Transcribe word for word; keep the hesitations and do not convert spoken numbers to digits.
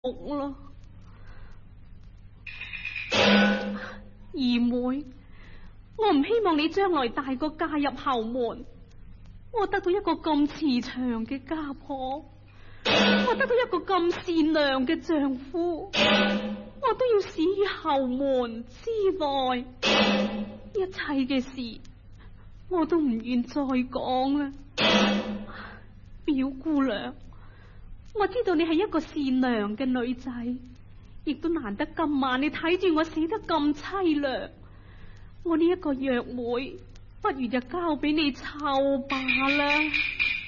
咯。二妹，我唔希望你將來大個嫁入後門，我得到一個咁慈祥嘅家婆，我得到一個咁善良嘅丈夫，我都要死於後門之內，一切嘅事我都唔願再講啦。表姑娘，我知道你係一個善良嘅女仔，亦都難得今晚你睇住我死得咁淒涼，我呢一個弱妹，不如就交俾你湊罷啦。